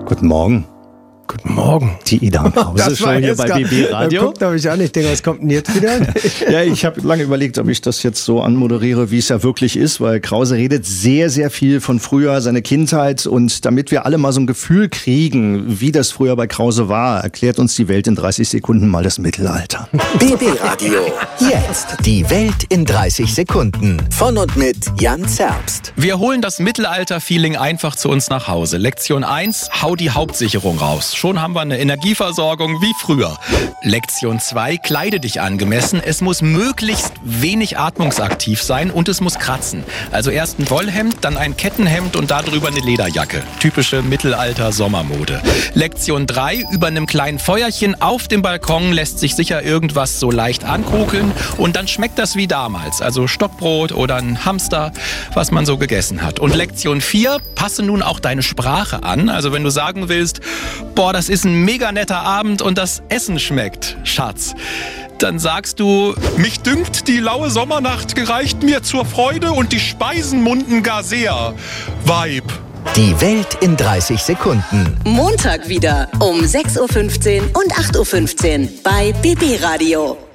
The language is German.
Guten Morgen. Guten Morgen. Die Ida Krause Show hier bei BB Radio. Guckt er mich an, ich denke, was kommt denn jetzt wieder? Ja, ich habe lange überlegt, ob ich das jetzt so anmoderiere, wie es ja wirklich ist, weil Krause redet sehr, sehr viel von früher, seine Kindheit, und damit wir alle mal so ein Gefühl kriegen, wie das früher bei Krause war, erklärt uns die Welt in 30 Sekunden mal das Mittelalter. BB Radio. Jetzt die Welt in 30 Sekunden. Von und mit Jan Zerbst. Wir holen das Mittelalter-Feeling einfach zu uns nach Hause. Lektion 1, hau die Hauptsicherung raus. Schon haben wir eine Energieversorgung wie früher. Lektion 2, kleide dich angemessen. Es muss möglichst wenig atmungsaktiv sein und es muss kratzen. Also erst ein Wollhemd, dann ein Kettenhemd und darüber eine Lederjacke. Typische Mittelalter-Sommermode. Lektion 3, über einem kleinen Feuerchen auf dem Balkon lässt sich sicher irgendwas so leicht ankokeln und dann schmeckt das wie damals. Also Stockbrot oder ein Hamster, was man so gegessen hat. Und Lektion 4, passe nun auch deine Sprache an. Also wenn du sagen willst, boah, das ist ein mega netter Abend und das Essen schmeckt, Schatz, dann sagst du, mich dünkt, die laue Sommernacht gereicht mir zur Freude und die Speisen munden gar sehr. Weib. Die Welt in 30 Sekunden. Montag wieder um 6.15 Uhr und 8.15 Uhr bei BB Radio.